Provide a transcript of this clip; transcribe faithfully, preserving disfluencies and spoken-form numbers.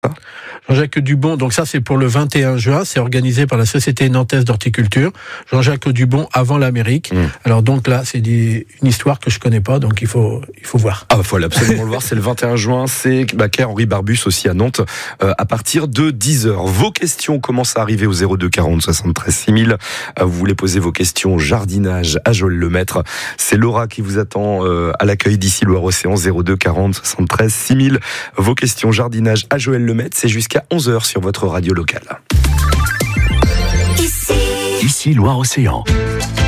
Jean-Jacques Dubon, donc ça c'est pour le vingt et un juin, c'est organisé par la Société nantaise d'horticulture. Jean-Jacques Dubon avant l'Amérique. Mmh. Alors donc là, c'est des, une histoire que je connais pas, donc il faut il faut voir. Ah, il faut absolument le voir, c'est le vingt et un juin, c'est bah, Quai Henri Barbus aussi à Nantes, euh, à partir de dix heures. Vos questions commencent à arriver au zéro deux quarante soixante-treize six mille. Euh, vous voulez poser vos questions jardinage à Joël Lemaître. C'est Laura qui vous attend euh, à l'accueil d'ici Loire-Océan, zéro deux quarante soixante-treize six mille. Vos questions jardinage à Joël Lemaître, c'est jusqu'à onze heures sur votre radio locale. Ici, Ici Loire-Océan.